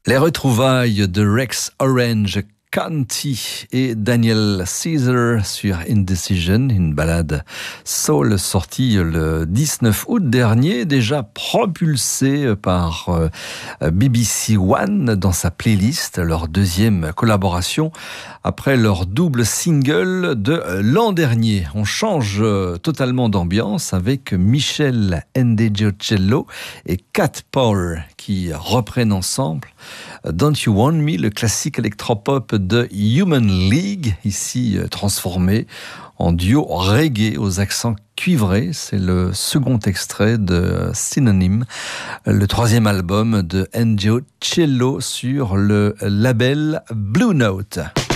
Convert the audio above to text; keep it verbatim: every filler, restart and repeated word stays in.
Les retrouvailles de Rex Orange County et Daniel Caesar sur Indecision, une ballade soul sortie le dix-neuf août dernier, déjà propulsée par B B C One dans sa playlist, leur deuxième collaboration après leur double single de l'an dernier. On change totalement d'ambiance avec Michel Ndegeocello et Cat Power qui reprennent ensemble Don't You Want Me, le classique électropop de Human League, ici transformé en duo reggae aux accents cuivrés. C'est le second extrait de Synonym, le troisième album de Ndegeocello sur le label Blue Note.